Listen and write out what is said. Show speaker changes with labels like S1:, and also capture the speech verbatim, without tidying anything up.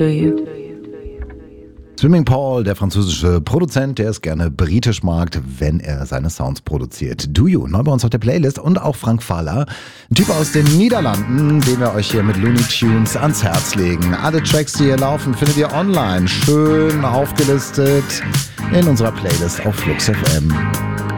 S1: Swimming Paul, der französische Produzent, der es gerne britisch mag, wenn er seine Sounds produziert. Do You, neu bei uns auf der Playlist. Und auch Frank Fahler, ein Typ aus den Niederlanden, den wir euch hier mit Looney Tunes ans Herz legen. Alle Tracks, die hier laufen, findet ihr online, schön aufgelistet in unserer Playlist auf Flux F M.